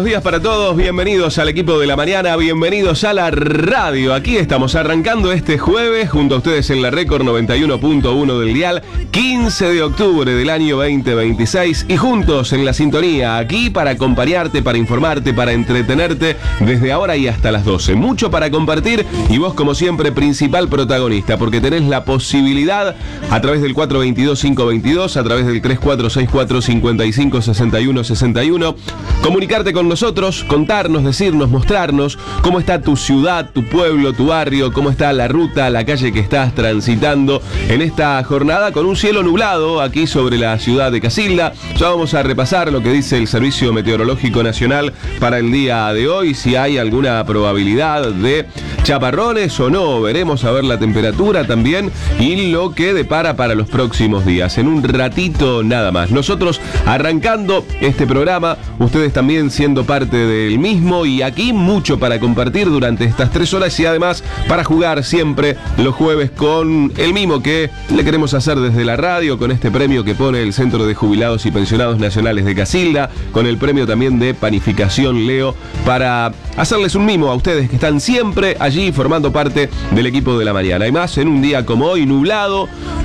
buenos días para todos, bienvenidos al equipo de la mañana, bienvenidos a la radio. Aquí estamos arrancando este jueves junto a ustedes en la Récord 91.1 del dial, 15 de octubre del año 2026 y juntos en la sintonía, aquí para acompañarte, para informarte, para entretenerte desde ahora y hasta las 12. Mucho para compartir y vos como siempre principal protagonista, porque tenés la posibilidad a través del 422-522, a través del 3464-5561-61, comunicarte con nosotros, contarnos, decirnos, mostrarnos cómo está tu ciudad, tu pueblo, tu barrio, cómo está la ruta, la calle que estás transitando en esta jornada con un cielo nublado aquí sobre la ciudad de Casilda. Ya vamos a repasar lo que dice el Servicio Meteorológico Nacional para el día de hoy, si hay alguna probabilidad de chaparrones o no. Veremos a ver la temperatura también y lo que depara para los próximos días. En un ratito nada más. Nosotros arrancando este programa, ustedes también siendo parte del mismo y aquí mucho para compartir durante estas 3 horas y además para jugar siempre los jueves con el mimo que le queremos hacer desde la radio, con este premio que pone el Centro de Jubilados y Pensionados Nacionales de Casilda, con el premio también de Panificación Leo, para hacerles un mimo a ustedes que están siempre allí formando parte del equipo de la mañana. Y más en un día como hoy, nublado,